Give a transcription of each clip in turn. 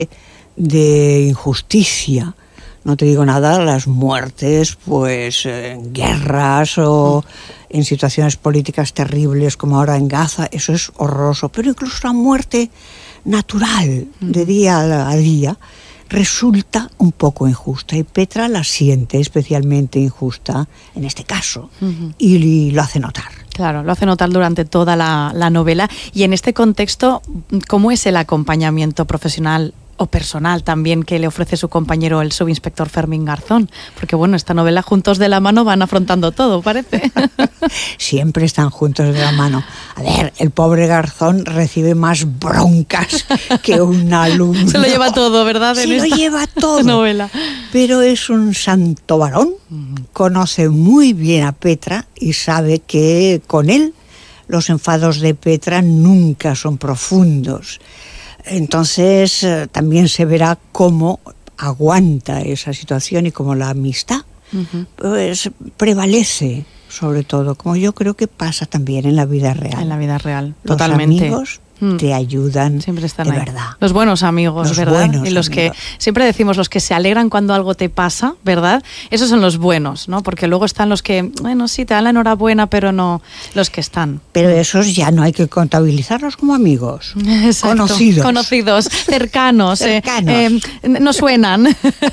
de injusticia. No te digo nada, las muertes, pues en guerras o en situaciones políticas terribles como ahora en Gaza, eso es horroroso. Pero incluso la muerte natural de día a día resulta un poco injusta, y Petra la siente especialmente injusta en este caso, y lo hace notar. Claro, lo hace notar durante toda la novela. Y en este contexto, ¿cómo es el acompañamiento profesional o personal también que le ofrece su compañero, el subinspector Fermín Garzón? Porque bueno, esta novela, juntos de la mano, van afrontando todo, parece. Siempre están juntos de la mano. A ver, el pobre Garzón recibe más broncas que un alumno. Se lo lleva todo, ¿verdad? Se lo lleva todo. Novela. Pero es un santo varón, conoce muy bien a Petra y sabe que con él los enfados de Petra nunca son profundos. Entonces también se verá cómo aguanta esa situación y cómo la amistad pues prevalece, sobre todo, como yo creo que pasa también en la vida real. En la vida real, los totalmente. Amigos te ayudan, siempre están de ahí. Verdad. Los buenos amigos, los ¿verdad? Buenos y los amigos. Que siempre decimos, los que se alegran cuando algo te pasa, ¿verdad? Esos son los buenos, ¿no? Porque luego están los que, bueno, sí, te dan la enhorabuena, pero no los que están. Pero esos ya no hay que contabilizarlos como amigos. Exacto. Conocidos, cercanos. No suenan.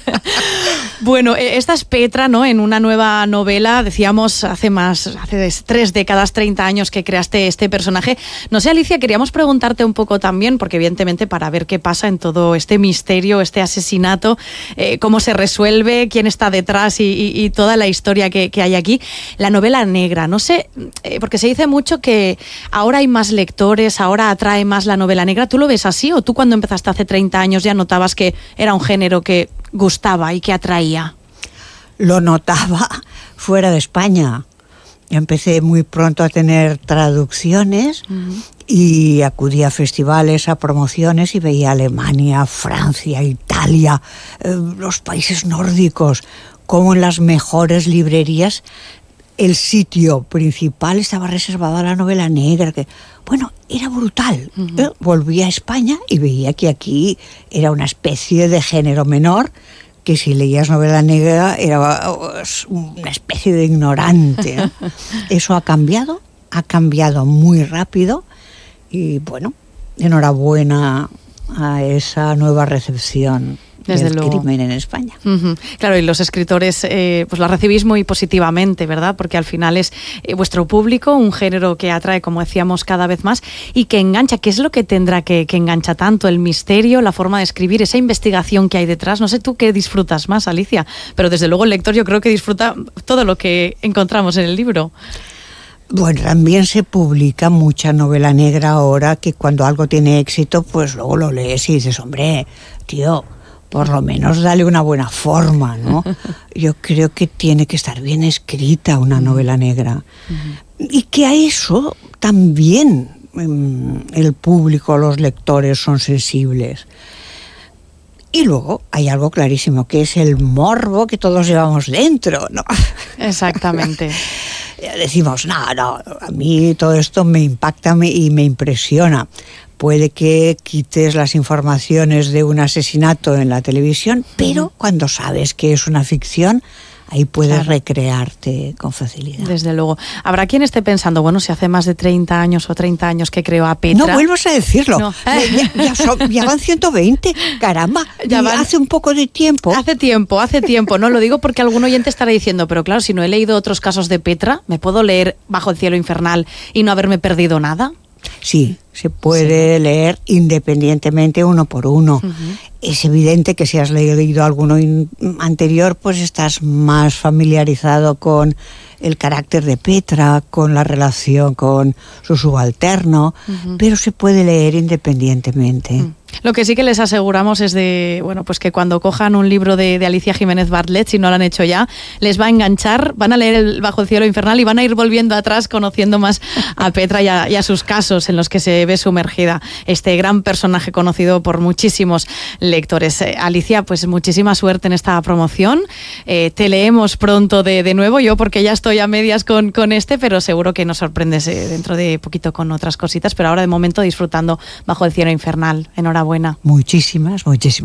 Bueno, esta es Petra, ¿no? En una nueva novela, decíamos, hace 3 décadas, 30 años que creaste este personaje. No sé, Alicia, queríamos preguntarte un poco también, porque evidentemente para ver qué pasa en todo este misterio, este asesinato, cómo se resuelve, quién está detrás y toda la historia que hay aquí. La novela negra, no sé, porque se dice mucho que ahora hay más lectores, ahora atrae más la novela negra. ¿Tú lo ves así, o tú cuando empezaste hace 30 años ya notabas que era un género que gustaba y que atraía? Lo notaba fuera de España. Yo empecé muy pronto a tener traducciones y acudía a festivales, a promociones, y veía Alemania, Francia, Italia, los países nórdicos, como en las mejores librerías el sitio principal estaba reservado a la novela negra, que bueno, era brutal. Volví a España y veía que aquí era una especie de género menor, que si leías novela negra era una especie de ignorante, ¿no? Eso ha cambiado muy rápido, y bueno, enhorabuena a esa nueva recepción del crimen en España. Claro, y los escritores pues la recibís muy positivamente, ¿verdad? Porque al final es vuestro público, un género que atrae, como decíamos, cada vez más y que engancha. ¿Qué es lo que tendrá que engancha tanto? El misterio, la forma de escribir, esa investigación que hay detrás. No sé tú qué disfrutas más, Alicia, pero desde luego el lector yo creo que disfruta todo lo que encontramos en el libro. Bueno, también se publica mucha novela negra ahora, que cuando algo tiene éxito, pues luego lo lees y dices, hombre, tío, por lo menos dale una buena forma, ¿no? Yo creo que tiene que estar bien escrita una novela negra. Y que a eso también el público, los lectores son sensibles. Y luego hay algo clarísimo, que es el morbo que todos llevamos dentro, ¿no? Exactamente. Decimos, no, a mí todo esto me impacta y me impresiona. Puede que quites las informaciones de un asesinato en la televisión, pero cuando sabes que es una ficción, ahí puedes recrearte con facilidad. Desde luego. Habrá quien esté pensando, bueno, si hace más de 30 años o 30 años que creó a Petra... No vuelvas a decirlo. No. Ya van 120, caramba. Hace un poco de tiempo. Hace tiempo. No lo digo porque algún oyente estará diciendo, pero claro, si no he leído otros casos de Petra, ¿me puedo leer Bajo el cielo infernal y no haberme perdido nada? Sí, se puede leer independientemente uno por uno. Es evidente que si has leído alguno anterior, pues estás más familiarizado con el carácter de Petra, con la relación con su subalterno, pero se puede leer independientemente. Lo que sí que les aseguramos es pues que cuando cojan un libro de Alicia Jiménez Bartlett, si no lo han hecho ya, les va a enganchar, van a leer el Bajo el cielo infernal y van a ir volviendo atrás conociendo más a Petra y a sus casos en los que se ve sumergida este gran personaje conocido por muchísimos lectores. Alicia, pues muchísima suerte en esta promoción. Te leemos pronto de nuevo, yo porque ya estoy a medias con este, pero seguro que nos sorprendes dentro de poquito con otras cositas, pero ahora de momento disfrutando Bajo el cielo infernal. Enhorabuena. Muchísimas.